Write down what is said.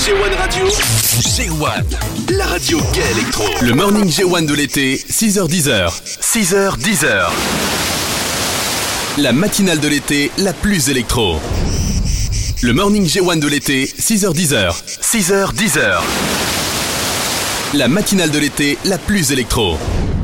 G1 Radio, G1, la radio gay électro. Le morning G1 de l'été, 6h-10h. 6h-10h. La matinale de l'été, la plus électro. Le morning G1 de l'été, 6h-10h. 6h-10h. La matinale de l'été, la plus électro.